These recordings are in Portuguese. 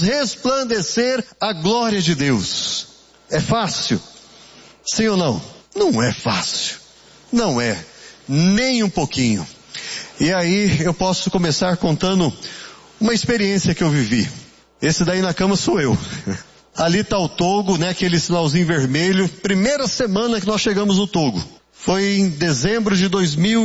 resplandecer a glória de Deus. É fácil? Sim ou não? Não é fácil. Não é. Nem um pouquinho. E aí eu posso começar contando uma experiência que eu vivi. Esse daí na cama sou eu. Ali está o Togo, né? Aquele sinalzinho vermelho. Primeira semana que nós chegamos no Togo. Foi em dezembro de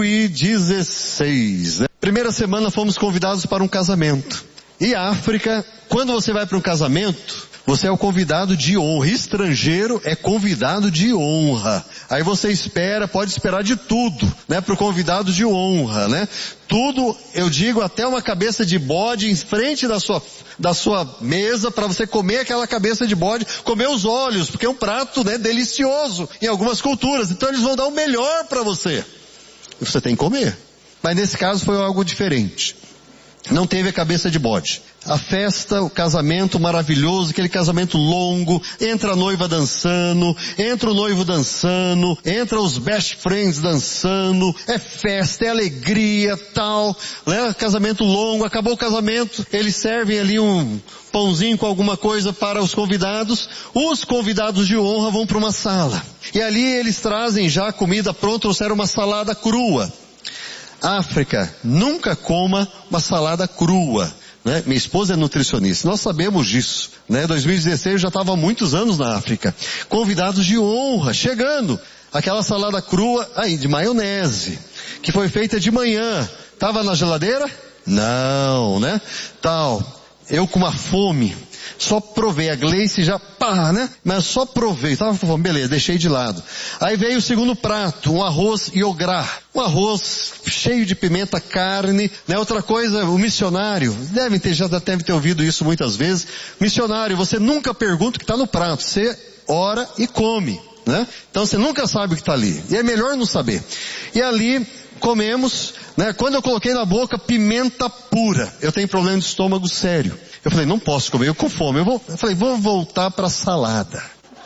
2016. Né? Primeira semana fomos convidados para um casamento. E a África, quando você vai para um casamento, você é o convidado de honra. Estrangeiro é convidado de honra. Aí você espera, pode esperar de tudo, né? Para o convidado de honra, né? Tudo, eu digo, até uma cabeça de bode em frente da sua mesa para você comer aquela cabeça de bode, comer os olhos, porque é um prato, né, delicioso em algumas culturas. Então eles vão dar o melhor para você. E você tem que comer. Mas nesse caso foi algo diferente. Não teve a cabeça de bode. A festa, o casamento maravilhoso, aquele casamento longo, entra a noiva dançando, entra o noivo dançando, entra os best friends dançando, é festa, é alegria, tal, né? Casamento longo, acabou o casamento, eles servem ali um pãozinho com alguma coisa para os convidados de honra vão para uma sala. E ali eles trazem já a comida pronta, trouxeram uma salada crua. África, nunca coma uma salada crua, né? Minha esposa é nutricionista, nós sabemos disso, né? 2016 eu já estava há muitos anos na África. Convidados de honra, chegando, aquela salada crua, aí de maionese, que foi feita de manhã, estava na geladeira? Não, né? Tal, eu com uma fome, só provei, a Gleice já, né? Mas só provei, tava com fome, beleza, deixei de lado. Aí veio o segundo prato, um arroz iográ, um arroz cheio de pimenta, carne, né? Outra coisa, o missionário, já deve ter ouvido isso muitas vezes, missionário, você nunca pergunta o que está no prato, você ora e come, né? Então você nunca sabe o que está ali, e é melhor não saber. E ali, comemos, né? Quando eu coloquei na boca, pimenta pura, eu tenho problema de estômago sério. Eu falei, não posso comer, eu com fome. Eu falei, vou voltar para a salada.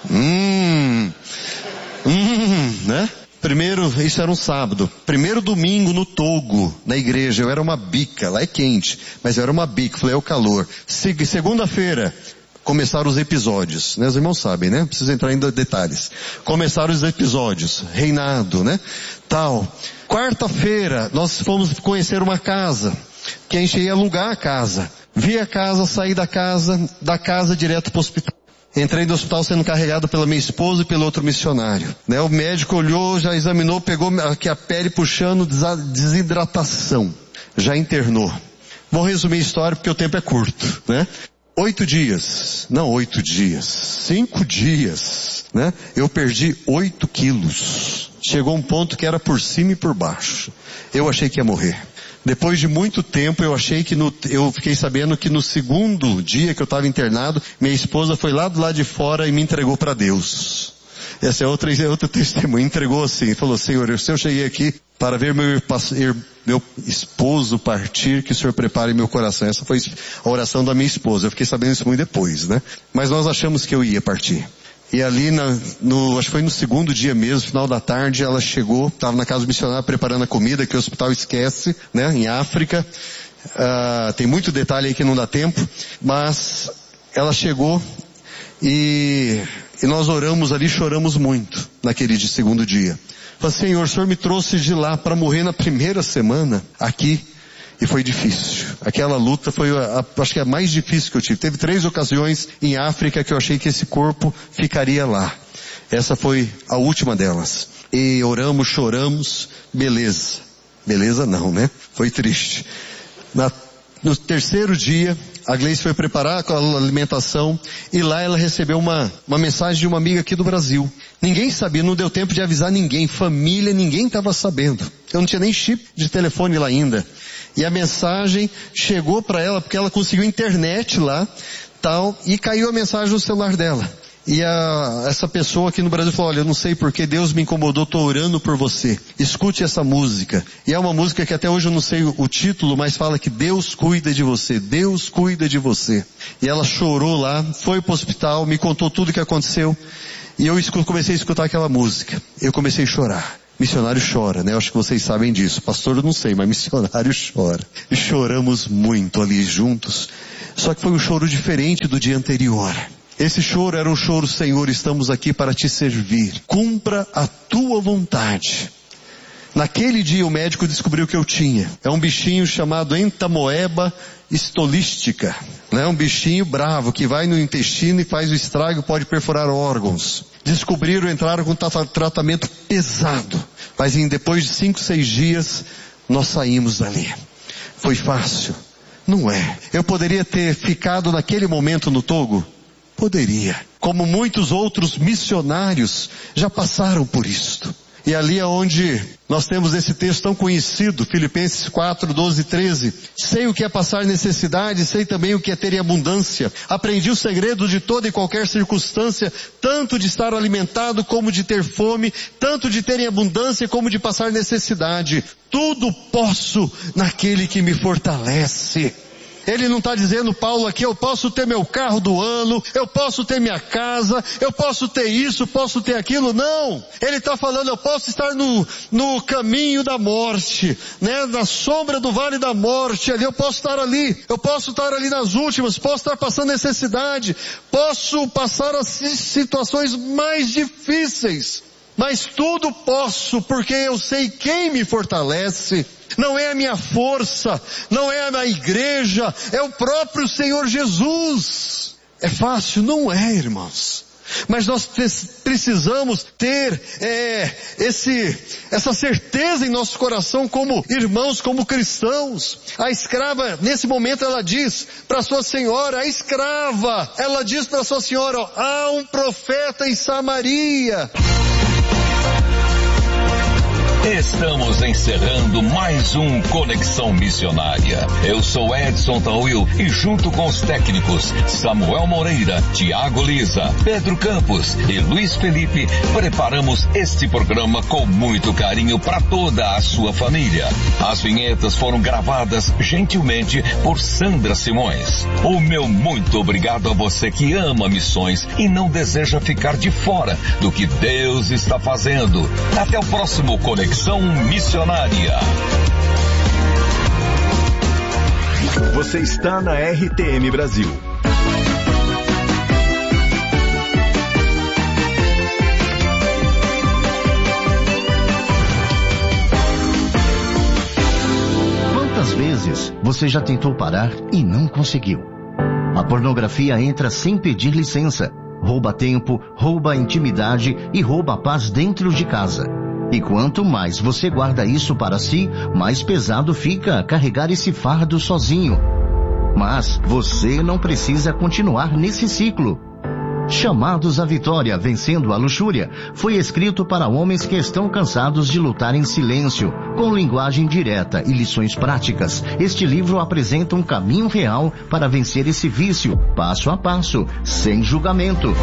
Né? Primeiro, isso era um sábado. Primeiro domingo no Togo, na igreja, eu era uma bica, lá é quente, mas eu era uma bica, falei, é o calor. Segunda-feira, começaram os episódios, né? Os irmãos sabem, né? Não preciso entrar em detalhes. Começaram os episódios, reinado, né? Tal. Quarta-feira, nós fomos conhecer uma casa, que a gente ia alugar a casa. Vi a casa, saí da casa direto para o hospital. Entrei no hospital sendo carregado pela minha esposa e pelo outro missionário. Né? O médico olhou, já examinou, pegou aqui a pele puxando desidratação. Já internou. Vou resumir a história porque o tempo é curto, né? 5 dias, né? Eu perdi 8 quilos. Chegou um ponto que era por cima e por baixo. Eu achei que ia morrer. Depois de muito tempo, eu fiquei sabendo que no segundo dia que eu estava internado, minha esposa foi lá do lado de fora e me entregou para Deus. Essa é outra testemunha, entregou assim, falou, Senhor, se eu cheguei aqui para ver meu esposo partir, que o Senhor prepare meu coração. Essa foi a oração da minha esposa, eu fiquei sabendo isso muito depois, né? Mas nós achamos que eu ia partir. E ali, acho que foi no segundo dia mesmo, final da tarde, ela chegou, estava na casa do missionário preparando a comida, que o hospital esquece, né, em África. Tem muito detalhe aí que não dá tempo, mas ela chegou e nós oramos ali, choramos muito naquele segundo dia. Falei, Senhor, o Senhor me trouxe de lá para morrer na primeira semana, aqui. E foi difícil. Aquela luta foi, acho que a mais difícil que eu tive. Teve 3 ocasiões em África que eu achei que esse corpo ficaria lá. Essa foi a última delas. E oramos, choramos, beleza. Beleza não, né? Foi triste. No terceiro dia, a Gleice foi preparar a alimentação e lá ela recebeu uma mensagem de uma amiga aqui do Brasil. Ninguém sabia, não deu tempo de avisar ninguém, família, ninguém estava sabendo. Eu não tinha nem chip de telefone lá ainda. E a mensagem chegou para ela porque ela conseguiu internet lá, tal, e caiu a mensagem no celular dela. E essa pessoa aqui no Brasil falou, olha, eu não sei porque Deus me incomodou, estou orando por você. Escute essa música. E é uma música que até hoje eu não sei o título, mas fala que Deus cuida de você, Deus cuida de você. E ela chorou lá, foi para o hospital, me contou tudo o que aconteceu. E eu comecei a escutar aquela música. Eu comecei a chorar. Missionário chora, né? Eu acho que vocês sabem disso. Pastor eu não sei, mas missionário chora. E choramos muito ali juntos. Só que foi um choro diferente do dia anterior. Esse choro era um choro: Senhor, estamos aqui para te servir. Cumpra a tua vontade. Naquele dia o médico descobriu que eu tinha. É um bichinho chamado entamoeba estolística. É um bichinho bravo que vai no intestino e faz o estrago, pode perfurar órgãos. Descobriram, entraram com tratamento pesado. Mas depois de 5, 6 dias, nós saímos dali. Foi fácil? Não é. Eu poderia ter ficado naquele momento no Togo? Poderia. Como muitos outros missionários já passaram por isto. E ali é onde nós temos esse texto tão conhecido, Filipenses 4, 12 e 13. Sei o que é passar necessidade, sei também o que é ter em abundância. Aprendi o segredo de toda e qualquer circunstância, tanto de estar alimentado como de ter fome, tanto de ter em abundância como de passar necessidade. Tudo posso naquele que me fortalece. Ele não está dizendo, Paulo, aqui, eu posso ter meu carro do ano, eu posso ter minha casa, eu posso ter isso, posso ter aquilo. Não! Ele está falando, eu posso estar no caminho da morte, né? Na sombra do vale da morte, ali eu posso estar ali nas últimas, posso estar passando necessidade, posso passar as situações mais difíceis, mas tudo posso, porque eu sei quem me fortalece. Não é a minha força, não é a minha igreja, é o próprio Senhor Jesus. É fácil? Não é, irmãos. Mas nós precisamos ter essa certeza em nosso coração como irmãos, como cristãos. A escrava, nesse momento, ela diz para sua senhora, a escrava, ela diz para sua senhora, há um profeta em Samaria. Estamos encerrando mais um Conexão Missionária. Eu sou Edson Tawil e junto com os técnicos Samuel Moreira, Tiago Lisa, Pedro Campos e Luiz Felipe, preparamos este programa com muito carinho para toda a sua família. As vinhetas foram gravadas gentilmente por Sandra Simões. O meu muito obrigado a você que ama missões e não deseja ficar de fora do que Deus está fazendo. Até o próximo Conexão Missionária. Você está na RTM Brasil. Quantas vezes você já tentou parar e não conseguiu? A pornografia entra sem pedir licença, rouba tempo, rouba a intimidade e rouba a paz dentro de casa. E quanto mais você guarda isso para si, mais pesado fica carregar esse fardo sozinho. Mas você não precisa continuar nesse ciclo. Chamados à Vitória, Vencendo a Luxúria, foi escrito para homens que estão cansados de lutar em silêncio, com linguagem direta e lições práticas. Este livro apresenta um caminho real para vencer esse vício, passo a passo, sem julgamento.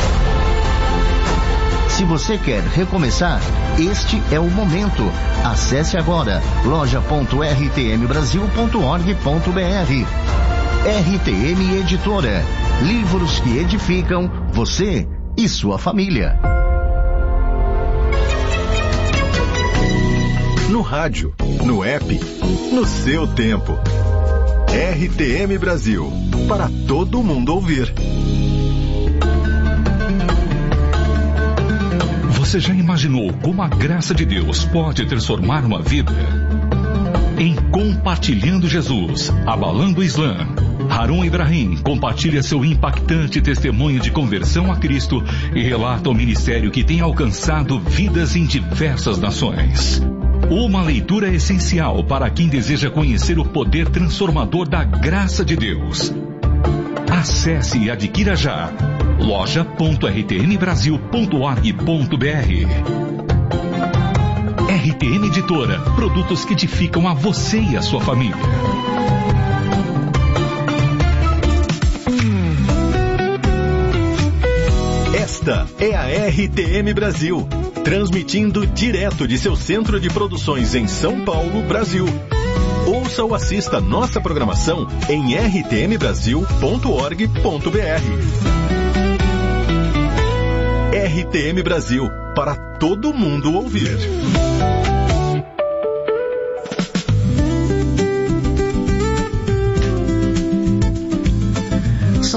Se você quer recomeçar, este é o momento. Acesse agora loja.rtmbrasil.org.br. RTM Editora. Livros que edificam você e sua família. No rádio, no app, no seu tempo. RTM Brasil. Para todo mundo ouvir. Você já imaginou como a graça de Deus pode transformar uma vida? Em Compartilhando Jesus, Abalando o Islã, Harun Ibrahim compartilha seu impactante testemunho de conversão a Cristo e relata o ministério que tem alcançado vidas em diversas nações. Uma leitura essencial para quem deseja conhecer o poder transformador da graça de Deus. Acesse e adquira já loja.rtmbrasil.org.br. RTM Editora, produtos que edificam a você e a sua família. Esta é a RTM Brasil, transmitindo direto de seu centro de produções em São Paulo, Brasil. Ouça ou assista nossa programação em rtmbrasil.org.br. RTM Brasil, para todo mundo ouvir. São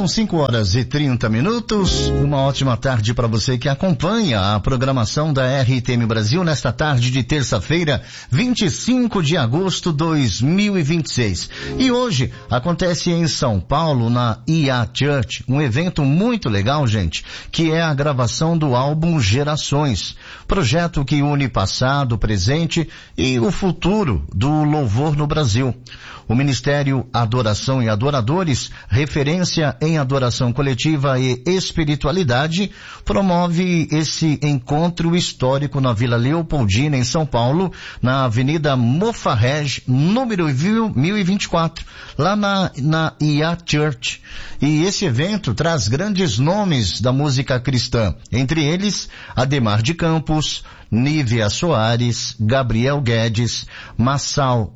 5h30. Uma ótima tarde para você que acompanha a programação da RTM Brasil nesta tarde de terça-feira, 25 de agosto de 2026. E hoje acontece em São Paulo, na IA Church, um evento muito legal, gente, que é a gravação do álbum Gerações, projeto que une passado, presente e o futuro do louvor no Brasil. O Ministério Adoração e Adoradores, referência em adoração coletiva e espiritualidade, promove esse encontro histórico na Vila Leopoldina, em São Paulo, na Avenida Mofarrege, número 1024, lá na IA Church. E esse evento traz grandes nomes da música cristã, entre eles Ademar de Campos, Nívia Soares, Gabriel Guedes, Massal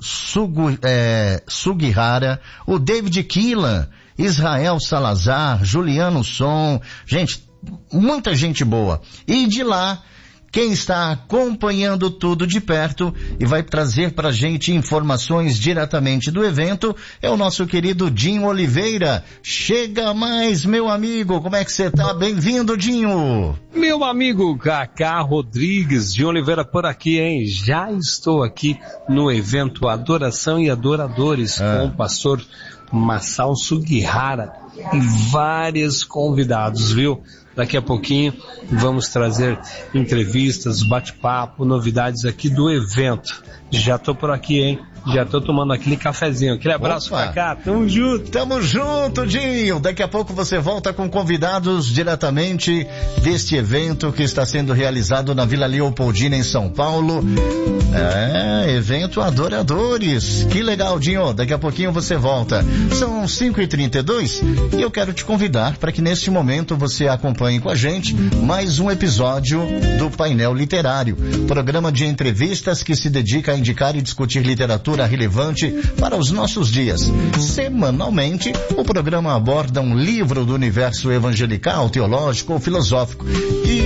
Sugihara, o David Keelan, Israel Salazar, Juliano Som, gente, muita gente boa. E de lá, quem está acompanhando tudo de perto e vai trazer pra gente informações diretamente do evento é o nosso querido Dinho Oliveira. Chega mais, meu amigo, como é que você tá? Bem-vindo, Dinho! Meu amigo Cacá Rodrigues, Dinho Oliveira por aqui, hein? Já estou aqui no evento Adoração e Adoradores com o pastor Massal Sugihara e vários convidados, viu? Daqui a pouquinho vamos trazer entrevistas, bate-papo, novidades aqui do evento. Já tô por aqui, hein? Já tô tomando aquele cafezinho. Aquele abraço pra cá. Tamo junto. Tamo junto, Dinho. Daqui a pouco você volta com convidados diretamente deste evento que está sendo realizado na Vila Leopoldina, em São Paulo. Evento Adoradores. Que legal, Dinho. Daqui a pouquinho você volta. São 5h32 e eu quero te convidar para que neste momento você acompanhe com a gente mais um episódio do Painel Literário, programa de entrevistas que se dedica a indicar e discutir literatura relevante para os nossos dias. Semanalmente, o programa aborda um livro do universo evangelical, teológico ou filosófico. E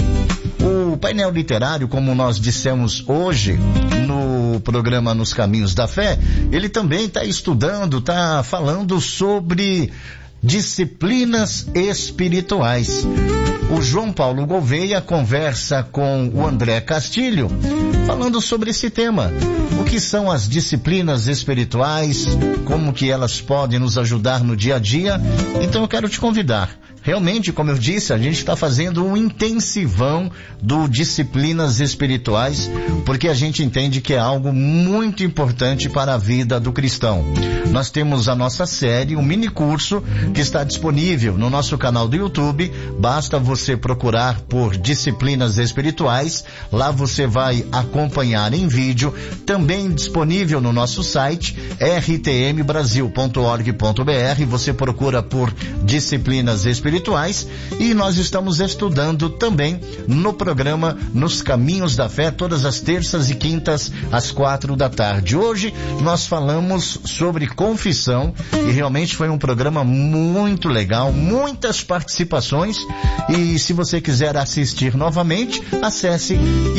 o painel literário, como nós dissemos hoje no programa Nos Caminhos da Fé, ele também está estudando, está falando sobre disciplinas espirituais. O João Paulo Gouveia conversa com o André Castilho falando sobre esse tema. O que são as disciplinas espirituais? Como que elas podem nos ajudar no dia a dia? Então eu quero te convidar. Realmente, como eu disse, a gente está fazendo um intensivão do disciplinas espirituais, porque a gente entende que é algo muito importante para a vida do cristão. Nós temos a nossa série, um mini curso, que está disponível no nosso canal do YouTube. Basta você procurar por disciplinas espirituais. Lá você vai acompanhar em vídeo. Também disponível no nosso site, rtmbrasil.org.br. Você procura por disciplinas espirituais. E nós estamos estudando também no programa Nos Caminhos da Fé, todas as terças e quintas às 16h. Hoje nós falamos sobre confissão e realmente foi um programa muito legal, muitas participações. E se você quiser assistir novamente, acesse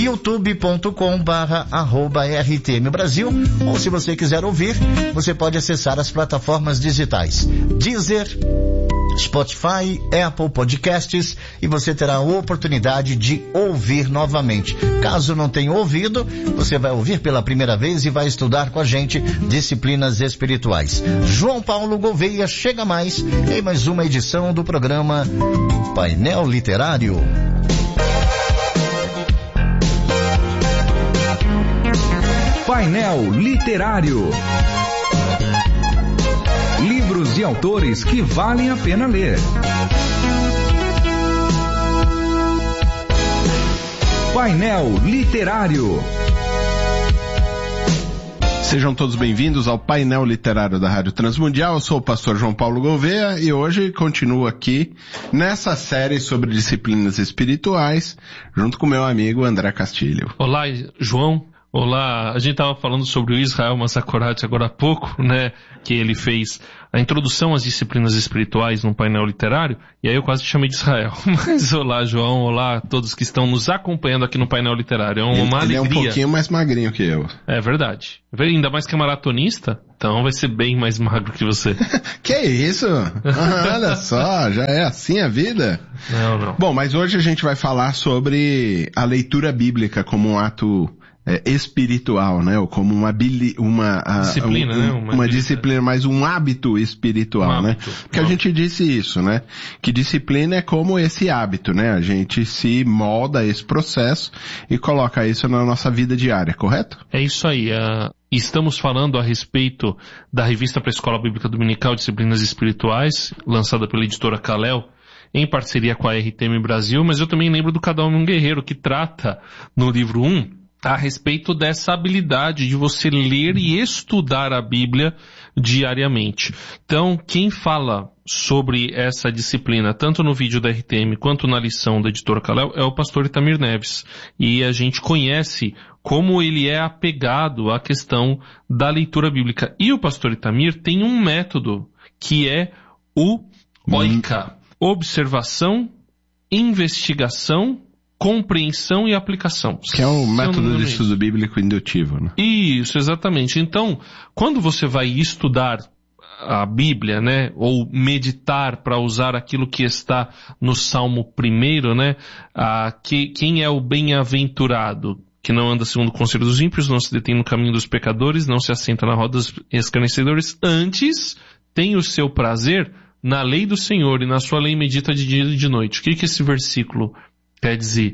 youtube.com/RTM Brasil, ou se você quiser ouvir, você pode acessar as plataformas digitais Deezer, Spotify, Apple Podcasts, e você terá a oportunidade de ouvir novamente. Caso não tenha ouvido, você vai ouvir pela primeira vez e vai estudar com a gente disciplinas espirituais. João Paulo Gouveia chega mais em mais uma edição do programa Painel Literário. Painel Literário. Livros e autores que valem a pena ler. Painel Literário. Sejam todos bem-vindos ao Painel Literário da Rádio Transmundial. Eu sou o pastor João Paulo Gouveia e hoje continuo aqui nessa série sobre disciplinas espirituais, junto com meu amigo André Castilho. Olá, João. Olá, a gente estava falando sobre o Israel Massacorati agora há pouco, né, que ele fez a introdução às disciplinas espirituais num painel literário, e aí eu quase chamei de Israel. Mas olá, João, olá a todos que estão nos acompanhando aqui no painel literário. É uma alegria. Ele é um pouquinho mais magrinho que eu. É verdade. Ainda mais que é maratonista, então vai ser bem mais magro que você. Que isso? Olha só, já é assim a vida? Não. Bom, mas hoje a gente vai falar sobre a leitura bíblica como um ato espiritual, né? Ou como uma disciplina, né? Uma disciplina, mas um hábito espiritual, né? Porque a gente disse isso, né? Que disciplina é como esse hábito, né? A gente se molda a esse processo e coloca isso na nossa vida diária, correto? É isso aí. Estamos falando a respeito da revista para a Escola Bíblica Dominical Disciplinas Espirituais, lançada pela editora Kalel, em parceria com a RTM Brasil, mas eu também lembro do Cada Homem um Guerreiro, que trata no livro 1 a respeito dessa habilidade de você ler e estudar a Bíblia diariamente. Então, quem fala sobre essa disciplina, tanto no vídeo da RTM quanto na lição da editora Kalel, é o pastor Itamir Neves. E a gente conhece como ele é apegado à questão da leitura bíblica. E o pastor Itamir tem um método que é o OICA. Observação, investigação, compreensão e aplicação. Que é o método de estudo bíblico indutivo, né? Isso, exatamente. Então, quando você vai estudar a Bíblia, né, ou meditar para usar aquilo que está no Salmo 1, né, quem é o bem-aventurado? Que não anda segundo o conselho dos ímpios, não se detém no caminho dos pecadores, não se assenta na roda dos escarnecedores, antes tem o seu prazer na lei do Senhor e na sua lei medita de dia e de noite. O que esse versículo quer dizer?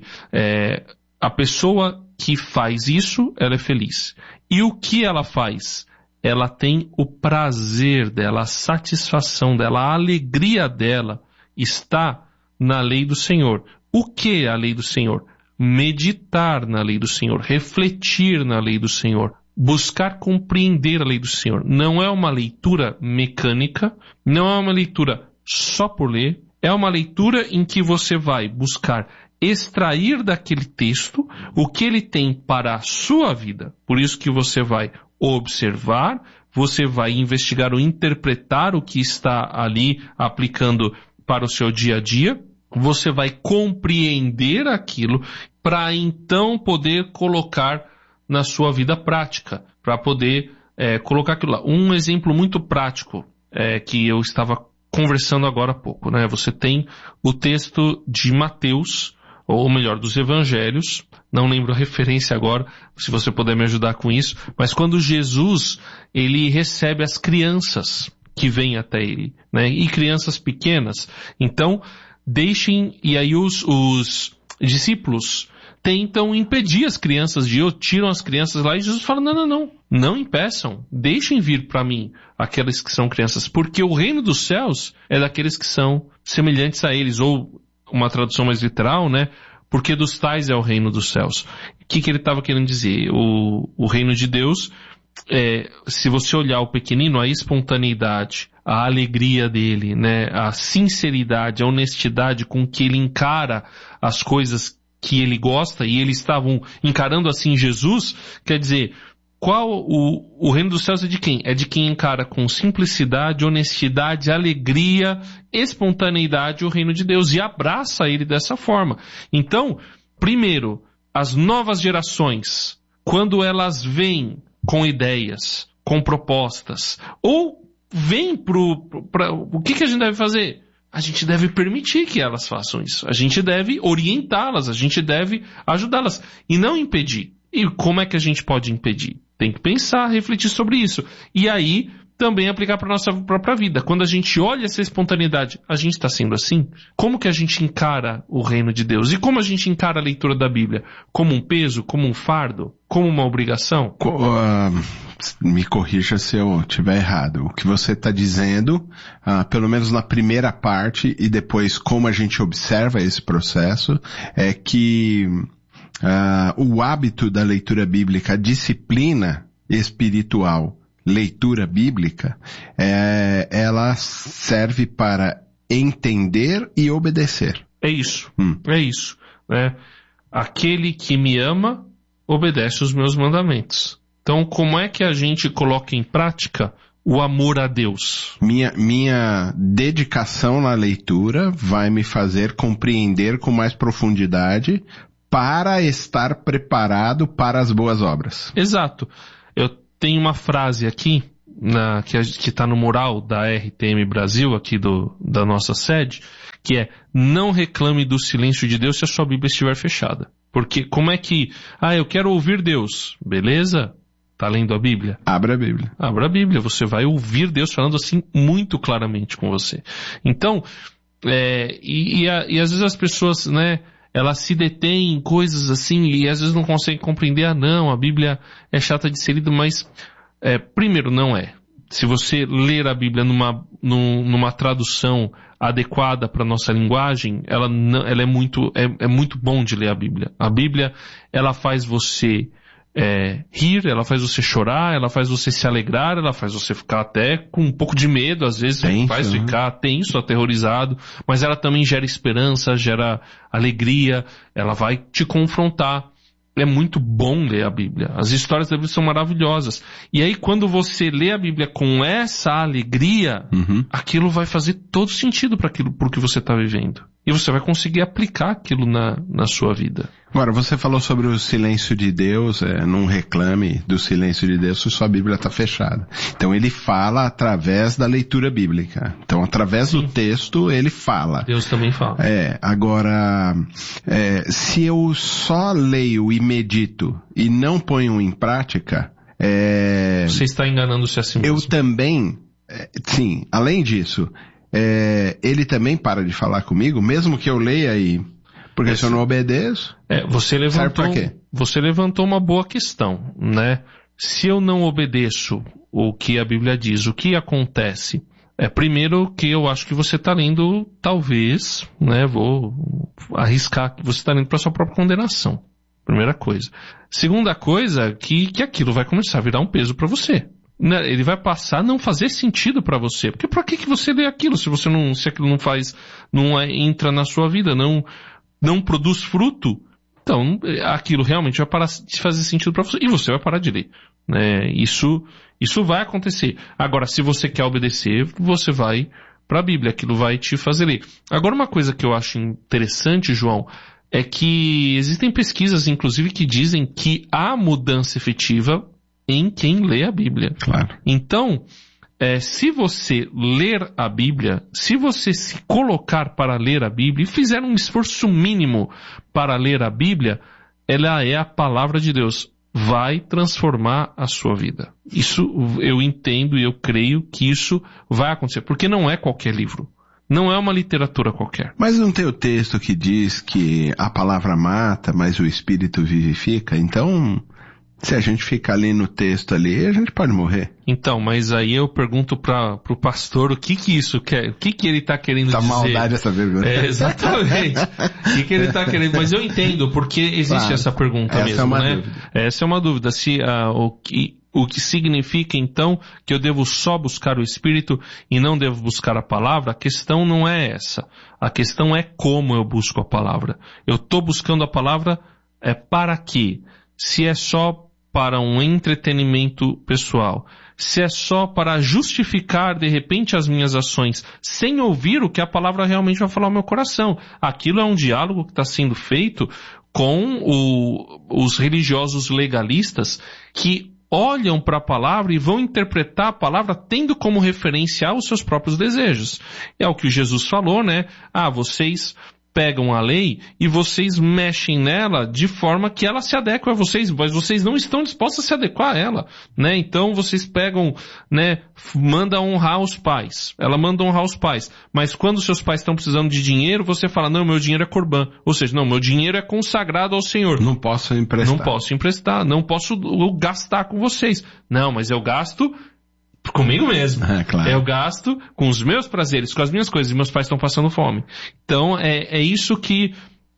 A pessoa que faz isso, ela é feliz. E o que ela faz? Ela tem o prazer dela, a satisfação dela, a alegria dela está na lei do Senhor. O que é a lei do Senhor? Meditar na lei do Senhor, refletir na lei do Senhor, buscar compreender a lei do Senhor. Não é uma leitura mecânica, não é uma leitura só por ler, é uma leitura em que você vai buscar extrair daquele texto o que ele tem para a sua vida. Por isso que você vai observar, você vai investigar ou interpretar o que está ali aplicando para o seu dia a dia, você vai compreender aquilo para então poder colocar na sua vida prática, para poder colocar aquilo lá. Um exemplo muito prático que eu estava conversando agora há pouco, né? Você tem o texto de Mateus, ou melhor, dos Evangelhos, não lembro a referência agora, se você puder me ajudar com isso, mas quando Jesus, ele recebe as crianças que vêm até ele, né? E crianças pequenas. Então, e aí os discípulos tentam impedir as crianças de ir, tiram as crianças lá, e Jesus fala, não impeçam, deixem vir para mim aquelas que são crianças, porque o reino dos céus é daqueles que são semelhantes a eles, ou uma tradução mais literal, né? Porque dos tais é o reino dos céus. O que ele estava querendo dizer? O reino de Deus, se você olhar o pequenino, a espontaneidade, a alegria dele, né? A sinceridade, a honestidade com que ele encara as coisas que ele gosta, e eles estavam encarando assim Jesus, quer dizer, o reino dos céus é de quem? É de quem encara com simplicidade, honestidade, alegria, espontaneidade o reino de Deus e abraça ele dessa forma. Então, primeiro, as novas gerações, quando elas vêm com ideias, com propostas, ou vêm o que a gente deve fazer? A gente deve permitir que elas façam isso. A gente deve orientá-las, a gente deve ajudá-las e não impedir. E como é que a gente pode impedir? Tem que pensar, refletir sobre isso. E aí, também aplicar para a nossa própria vida. Quando a gente olha essa espontaneidade, a gente está sendo assim? Como que a gente encara o reino de Deus? E como a gente encara a leitura da Bíblia? Como um peso? Como um fardo? Como uma obrigação? Me corrija se eu estiver errado. O que você está dizendo, pelo menos na primeira parte, e depois como a gente observa esse processo, é que o hábito da leitura bíblica, a disciplina espiritual, leitura bíblica, ela serve para entender e obedecer. É isso, né? Aquele que me ama obedece os meus mandamentos. Então, como é que a gente coloca em prática o amor a Deus? Minha dedicação na leitura vai me fazer compreender com mais profundidade para estar preparado para as boas obras. Exato. Eu tenho uma frase aqui, que está no mural da RTM Brasil, aqui da nossa sede, que é: não reclame do silêncio de Deus se a sua Bíblia estiver fechada. Porque como é que, eu quero ouvir Deus, beleza? Tá lendo a Bíblia? Abra a Bíblia. Abra a Bíblia, você vai ouvir Deus falando assim muito claramente com você. Então, às vezes as pessoas, né, elas se detêm em coisas assim e às vezes não conseguem compreender, a Bíblia é chata de ser lida, mas primeiro não é. Se você ler a Bíblia numa tradução adequada para a nossa linguagem, ela é muito bom de ler a Bíblia. A Bíblia, ela faz você rir, ela faz você chorar, ela faz você se alegrar, ela faz você ficar até com um pouco de medo, às vezes faz ficar tenso, aterrorizado, mas ela também gera esperança, gera alegria, ela vai te confrontar. É muito bom ler a Bíblia. As histórias da Bíblia são maravilhosas. E aí, quando você lê a Bíblia com essa alegria, aquilo vai fazer todo sentido para o que você está vivendo. E você vai conseguir aplicar aquilo na sua vida. Agora, você falou sobre o silêncio de Deus, não reclame do silêncio de Deus se sua Bíblia está fechada. Então ele fala através da leitura bíblica. Então através do texto ele fala. Deus também fala. Agora, se eu só leio e medito e não ponho em prática, você está enganando-se a si mesmo. Eu também, sim, além disso, ele também para de falar comigo, mesmo que eu leia e... Porque se eu não obedeço... serve pra quê? Você levantou uma boa questão, né? Se eu não obedeço o que a Bíblia diz, o que acontece? Primeiro que eu acho que você está lendo, talvez, né? Vou arriscar que você está lendo para sua própria condenação. Primeira coisa. Segunda coisa, que aquilo vai começar a virar um peso para você. Ele vai passar a não fazer sentido para você. Porque por que você lê aquilo se aquilo não entra na sua vida, não produz fruto? Então, aquilo realmente vai parar de fazer sentido para você e você vai parar de ler. Isso vai acontecer. Agora, se você quer obedecer, você vai para a Bíblia, aquilo vai te fazer ler. Agora, uma coisa que eu acho interessante, João, é que existem pesquisas, inclusive, que dizem que há mudança efetiva em quem lê a Bíblia. Claro. Então, se você ler a Bíblia, se você se colocar para ler a Bíblia e fizer um esforço mínimo para ler a Bíblia, ela é a palavra de Deus. Vai transformar a sua vida. Isso eu entendo e eu creio que isso vai acontecer, porque não é qualquer livro. Não é uma literatura qualquer. Mas não tem o texto que diz que a palavra mata, mas o Espírito vivifica? Então... se a gente ficar ali no texto ali, a gente pode morrer. Então, mas aí eu pergunto pro pastor o que isso quer, o que ele tá querendo dizer. Maldade essa pergunta. Exatamente. O que ele tá querendo, mas eu entendo porque existe essa pergunta essa mesmo, né? Dúvida. Essa é uma dúvida, se o que significa então que eu devo só buscar o Espírito e não devo buscar a palavra? A questão não é essa. A questão é como eu busco a palavra. Eu tô buscando a palavra para quê? Se é só para um entretenimento pessoal, se é só para justificar de repente as minhas ações, sem ouvir o que a palavra realmente vai falar ao meu coração. Aquilo é um diálogo que está sendo feito com os religiosos legalistas que olham para a palavra e vão interpretar a palavra tendo como referencial os seus próprios desejos. É o que Jesus falou, né? Vocês pegam a lei e vocês mexem nela de forma que ela se adequa a vocês, mas vocês não estão dispostos a se adequar a ela, né? Então vocês pegam, né, manda honrar os pais. Ela manda honrar os pais, mas quando seus pais estão precisando de dinheiro, você fala, não, meu dinheiro é corbã. Ou seja, não, meu dinheiro é consagrado ao Senhor. Não posso emprestar. Não posso gastar com vocês. Não, mas eu gasto comigo mesmo. Claro. Eu gasto com os meus prazeres, com as minhas coisas, e meus pais estão passando fome. Então, é isso que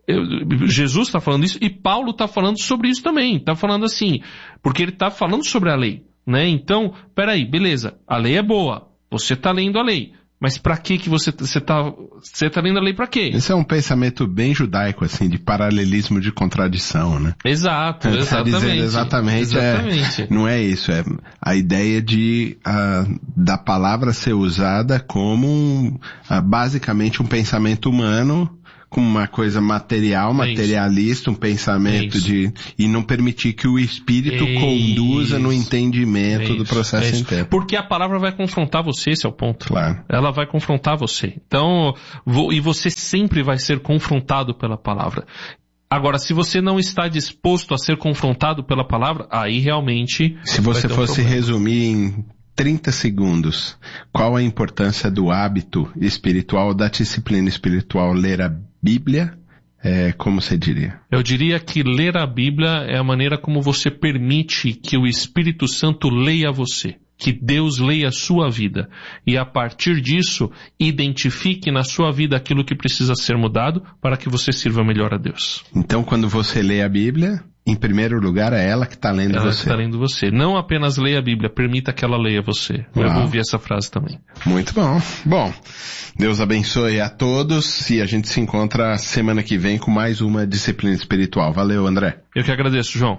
Jesus está falando isso, e Paulo está falando sobre isso também. Está falando assim, porque ele está falando sobre a lei, né? Então, peraí, beleza, a lei é boa, você está lendo a lei, Mas pra que você tá lendo a lei pra quê? Esse é um pensamento bem judaico, assim, de paralelismo de contradição, né? Exato, exatamente. Exatamente. Não é isso, é a ideia da palavra ser usada como basicamente um pensamento humano, como uma coisa materialista, um pensamento e não permitir que o Espírito conduza no entendimento do processo interno. Porque a palavra vai confrontar você, esse é o ponto. Claro. Ela vai confrontar você. Então, e você sempre vai ser confrontado pela palavra. Agora, se você não está disposto a ser confrontado pela palavra, aí realmente... Se você fosse resumir em 30 segundos, qual a importância do hábito espiritual, da disciplina espiritual, ler a Bíblia, como você diria? Eu diria que ler a Bíblia é a maneira como você permite que o Espírito Santo leia você, que Deus leia a sua vida, e a partir disso, identifique na sua vida aquilo que precisa ser mudado para que você sirva melhor a Deus. Então, quando você lê a Bíblia, em primeiro lugar, é ela que está lendo você. Ela que está lendo você. Não apenas leia a Bíblia, permita que ela leia você. Eu ouvi essa frase também. Muito bom. Bom, Deus abençoe a todos e a gente se encontra semana que vem com mais uma disciplina espiritual. Valeu, André. Eu que agradeço, João.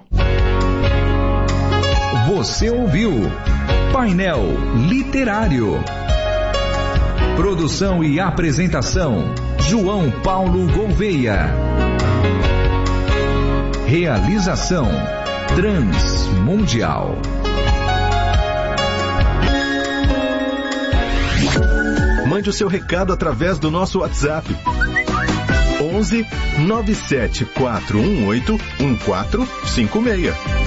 Você ouviu Painel Literário. Produção e apresentação, João Paulo Gouveia. Realização Transmundial. Mande o seu recado através do nosso WhatsApp. 11 97418 1456.